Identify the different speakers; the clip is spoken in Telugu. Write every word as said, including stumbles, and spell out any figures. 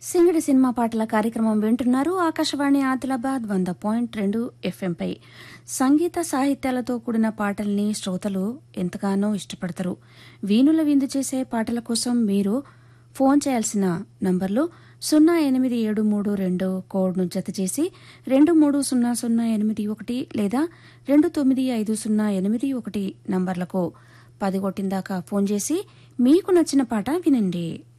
Speaker 1: సింగడి సినిమా పాటల కార్యక్రమం వింటున్నారు. ఆకాశవాణి ఆదిలాబాద్ వంద పాయింట్ రెండు ఎఫ్ఎంపై సంగీత సాహిత్యాలతో కూడిన పాటల్ని శ్రోతలు ఎంతగానో ఇష్టపడతారు. వీణుల విందు చేసే పాటల కోసం మీరు ఫోన్ చేయాల్సిన నంబర్లు సున్నా ఎనిమిది ఏడు మూడు రెండు కోడ్ను జత చేసి రెండు మూడు సున్నా సున్నా ఎనిమిది ఒకటి లేదా రెండు తొమ్మిది ఐదు సున్నా ఎనిమిది ఒకటి నంబర్లకు పది కొట్టిందాకా ఫోన్ చేసి మీకు నచ్చిన పాట వినండి.